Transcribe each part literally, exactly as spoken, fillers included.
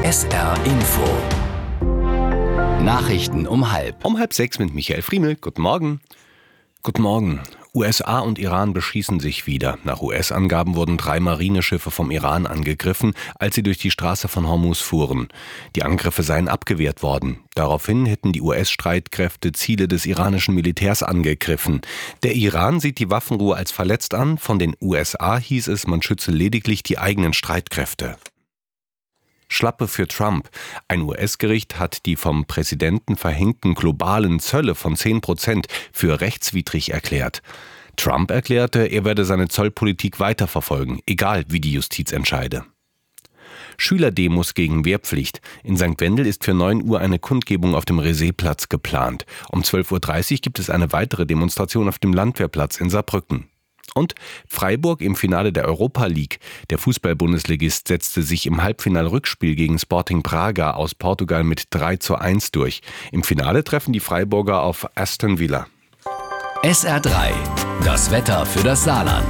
S R Info. Nachrichten um halb. Um halb sechs mit Michael Friemel. Guten Morgen. Guten Morgen. U S A und Iran beschießen sich wieder. Nach U S-Angaben wurden drei Marineschiffe vom Iran angegriffen, als sie durch die Straße von Hormuz fuhren. Die Angriffe seien abgewehrt worden. Daraufhin hätten die U S-Streitkräfte Ziele des iranischen Militärs angegriffen. Der Iran sieht die Waffenruhe als verletzt an. Von den U S A hieß es, man schütze lediglich die eigenen Streitkräfte. Schlappe für Trump. Ein U S-Gericht hat die vom Präsidenten verhängten globalen Zölle von zehn Prozent für rechtswidrig erklärt. Trump erklärte, er werde seine Zollpolitik weiterverfolgen, egal wie die Justiz entscheide. Schülerdemos gegen Wehrpflicht. In Sankt Wendel ist für neun Uhr eine Kundgebung auf dem Reséeplatz geplant. Um zwölf Uhr dreißig gibt es eine weitere Demonstration auf dem Landwehrplatz in Saarbrücken. Und Freiburg im Finale der Europa League. Der Fußball-Bundesligist setzte sich im Halbfinal-Rückspiel gegen Sporting Braga aus Portugal mit drei zu eins durch. Im Finale treffen die Freiburger auf Aston Villa. S R drei. Das Wetter für das Saarland.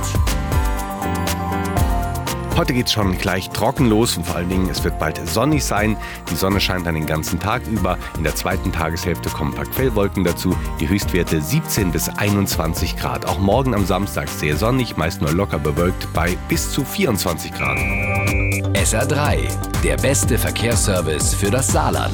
Heute geht's schon gleich trocken los und vor allen Dingen, es wird bald sonnig sein. Die Sonne scheint dann den ganzen Tag über. In der zweiten Tageshälfte kommen ein paar Quellwolken dazu. Die Höchstwerte siebzehn bis einundzwanzig Grad. Auch morgen am Samstag sehr sonnig, meist nur locker bewölkt bei bis zu vierundzwanzig Grad. S R drei. Der beste Verkehrsservice für das Saarland.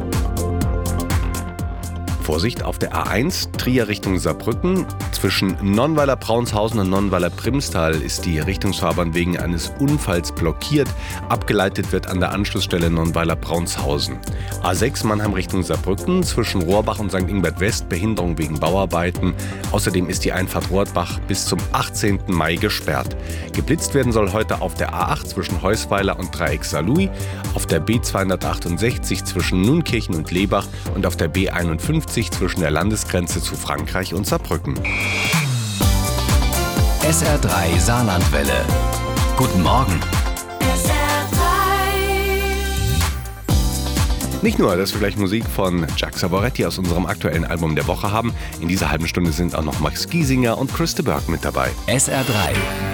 Vorsicht auf der A eins, Trier Richtung Saarbrücken. Zwischen Nonnweiler-Braunshausen und Nonnweiler-Primstal ist die Richtungsfahrbahn wegen eines Unfalls blockiert. Abgeleitet wird an der Anschlussstelle Nonnweiler-Braunshausen. A sechs Mannheim Richtung Saarbrücken, zwischen Rohrbach und Sankt Ingbert West, Behinderung wegen Bauarbeiten. Außerdem ist die Einfahrt Rohrbach bis zum achtzehnten Mai gesperrt. Geblitzt werden soll heute auf der A acht zwischen Heusweiler und Dreieck Saarlouis, auf der B zweihundertachtundsechzig zwischen Nunkirchen und Lebach und auf der B einundfünfzig zwischen der Landesgrenze zu Frankreich und Saarbrücken. S R drei Saarlandwelle. Guten Morgen. S R drei. Nicht nur, dass wir gleich Musik von Jack Savoretti aus unserem aktuellen Album der Woche haben. In dieser halben Stunde sind auch noch Max Giesinger und Chris de Burgh mit dabei. S R drei.